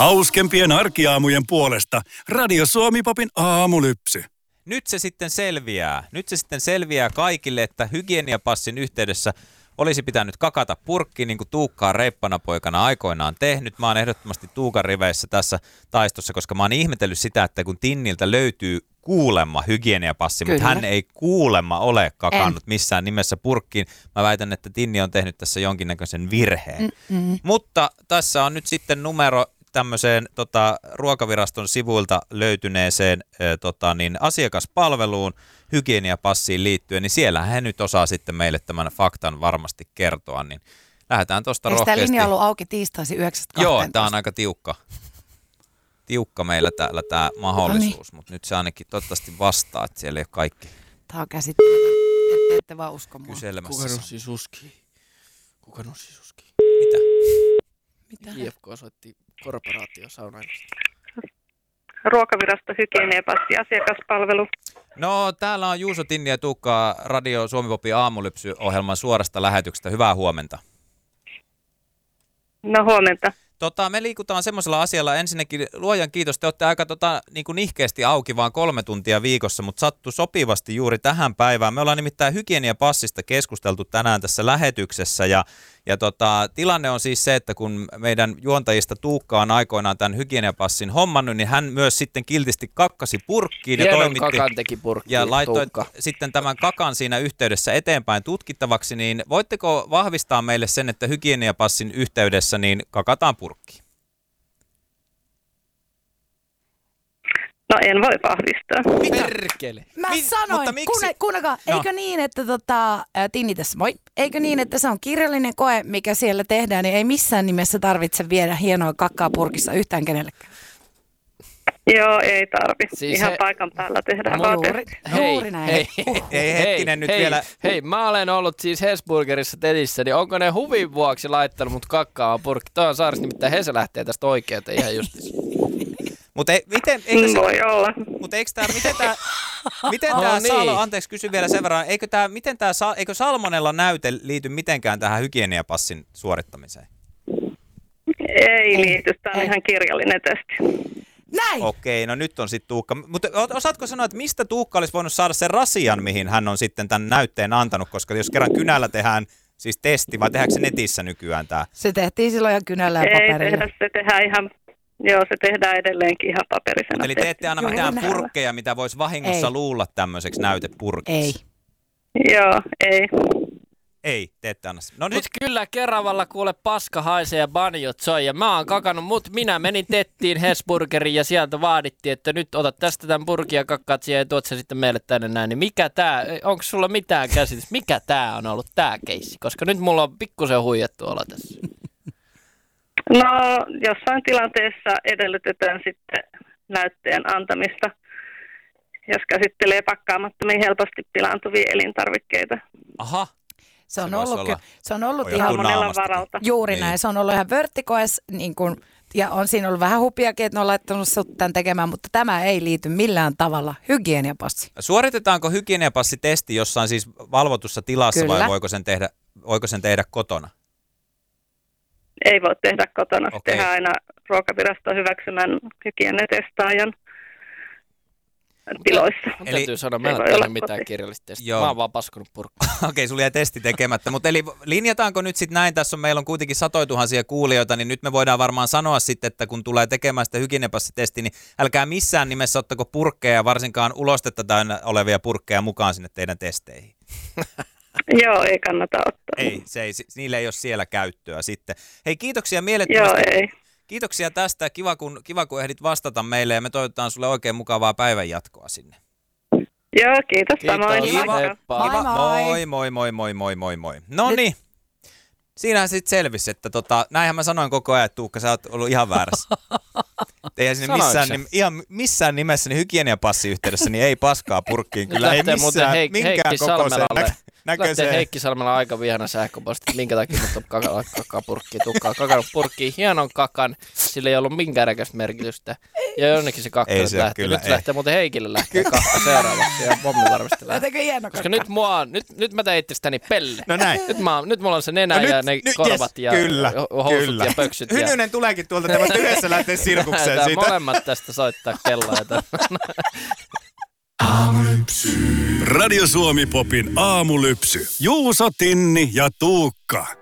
Hauskempien arkiaamujen puolesta Radio Suomi-popin aamulypsy. Nyt se sitten selviää kaikille, että hygieniapassin yhteydessä olisi pitänyt kakata purkki, niin kuin Tuukka on reippana poikana aikoinaan tehnyt. Mä oon ehdottomasti Tuukan riveissä tässä taistossa, koska mä oon ihmetellyt sitä, että kun Tinniltä löytyy kuulemma hygieniapassi, mutta hän ei kuulemma ole kakannut missään nimessä purkkiin. Mä väitän, että Tinni on tehnyt tässä jonkinnäköisen virheen. Mutta tässä on nyt sitten numero tämmöiseen Ruokaviraston sivuilta löytyneeseen asiakaspalveluun hygieniapassiin liittyen, niin siellä he nyt osaa sitten meille tämän faktan varmasti kertoa, niin lähdetään tuosta rohkeasti. Ei sitä linja ollut auki tiistaisin 9-12. Joo, tämä on aika tiukka meillä täällä tämä mahdollisuus, mutta nyt se ainakin toivottavasti vastaa, että siellä ei ole kaikki. Tämä on käsittämätöntä, ette vaan usko mua. Kyselemässä. Kuka nossi suski? Mitä? IFK soitti korporaatio saunailasta. Ruokavirasto hygieniapassi asiakaspalvelu. No täällä on Juuso, Tinni ja Tuukka Radio Suomi-popin aamulypsy-ohjelman suorasta lähetyksestä. Hyvää huomenta. No huomenta. Me liikutaan semmoisella asialla. Ensinnäkin luojan kiitos, te olette aika niin kuin nihkeästi auki vaan 3 tuntia viikossa, mutta sattui sopivasti juuri tähän päivään. Me ollaan nimittäin hygieniapassista keskusteltu tänään tässä lähetyksessä ja tilanne on siis se, että kun meidän juontajista Tuukka on aikoinaan tämän hygieniapassin hommannut, niin hän myös sitten kiltisti kakkasi purkkiin ja laittoi sitten tämän kakan siinä yhteydessä eteenpäin tutkittavaksi, niin voitteko vahvistaa meille sen, että hygieniapassin yhteydessä niin kakataan purkkiin? No en voi vahvistaa. Perkele! Mä sanoin, kuunnelkaa, eikö niin, että Tinni tässä, moi. Eikö niin, että se on kirjallinen koe, mikä siellä tehdään, niin ei missään nimessä tarvitse viedä hienoa kakkaa purkissa yhtään kenellekään. Joo, ei tarvi. Siis ihan paikan päällä tehdään juuri näin. Hei, mä olen ollut siis Hesburgerissa Tedissä, niin onko ne huvin vuoksi laittanut mut kakkaamaan purkki? Toi on saarissa, nimittäin he se lähtee tästä oikeuteen ihan justiinsa. Mutta voi olla. Mutta miten tämä anteeksi kysyn vielä sen verran, eikö salmonella näyte liity mitenkään tähän hygieniapassin suorittamiseen? Ei liity, tämä on ihan kirjallinen testi. Näin! Okei, no nyt on sitten Tuukka. Mutta osaatko sanoa, että mistä Tuukka olisi voinut saada sen rasian, mihin hän on sitten tämän näytteen antanut, koska jos kerran kynällä tehdään siis testi, vai tehdäänkö se netissä nykyään tämä? Se tehtiin silloin ihan kynällä ja paperilla. Ei tehdä, se tehdään ihan... Joo, se tehdään edelleenkin ihan paperisena. Eli te ette anna mitään purkkeja, mitä voisi vahingossa luulla tämmöiseksi näytepurkiksi? Ei. Joo, ei. Ei, te ette anna. No nyt kyllä Keravalla kuule paska haisee ja banjot soi ja mä oon kakannut, minä menin Tettiin Hesburgeriin ja sieltä vaadittiin, että nyt otat tästä tämän purkin ja kakkaat siihen ja tuot sen sitten meille tänne näin. Niin mikä tää, onko sulla mitään käsitys, mikä tää on ollut tää keissi? Koska nyt mulla on pikkusen huijattu olla tässä. No, jossain tilanteessa edellytetään sitten näytteen antamista, jos käsittelee pakkaamattomia helposti pilaantuvia elintarvikkeita. Aha. Se on ollut ihan monella varalta. Juuri näin. Se on ollut ihan vertikoes, niin kun, ja on siinä ollut vähän hupiakin, että ne on laittanut sut tämän tekemään, mutta tämä ei liity millään tavalla hygieniapassiin. Suoritetaanko hygieniapassitesti jossain siis valvotussa tilassa Kyllä. Vai voiko sen tehdä kotona? Ei voi tehdä kotona. Se tehdään aina Ruokaviraston hyväksymän hygieniatestaajan tiloissa. Mun täytyy sanoa, mä en ole mitään kirjallista testiä. Mä oon vaan paskunut purkkaan. Okei, sulla jäi testi tekemättä. Mutta eli linjataanko nyt sitten näin, meillä on kuitenkin satoituhansia kuulijoita, niin nyt me voidaan varmaan sanoa sitten, että kun tulee tekemään sitä hygieniapassitestiä, niin älkää missään nimessä ottako purkkeja, varsinkaan ulostetta täynnä olevia purkkeja mukaan sinne teidän testeihin. Joo, ei kannata ottaa. Niillä ei ole siellä käyttöä sitten. Hei, kiitoksia mielettömästi. Joo, ei. Kiitoksia tästä. Kiva, kun ehdit vastata meille ja me toivotetaan sulle oikein mukavaa päivänjatkoa sinne. Joo, kiitos. Samoin. Moi. No niin. Siinähän sitten selvisi, että näinhän mä sanoin koko ajan, että Tuukka, sä oot ollut ihan väärässä. Eihän sinne missään nimessä niin hygieniapassiyhteydessä niin ei paskaa purkkiin. Kyllä ei missään minkään kokoiseen Lähtee Heikki Salmela aika vihana sähköposti, että minkä takia mut on kakapurkkiin tukkaa. Kakannut purkkiin hienon kakan, sillä ei ollut minkäännäköistä merkitystä. Ja jonnekin se kakka nyt lähtee. Nyt lähtee muuten Heikille lähtee kakka seuraavaksi ja pommi varmasti lähtee. Koska nyt mä teen itsestäni pelle. No näin. Nyt mulla on se nenä ja ne korvat ja housut ja pöksyt. Hynynen tuleekin tuolta, että voit yhdessä lähteä sirkukseen siitä. Molemmat tästä soittaa kelloa. Radio Suomi Popin aamulypsy. Juuso, Tinni ja Tuukka.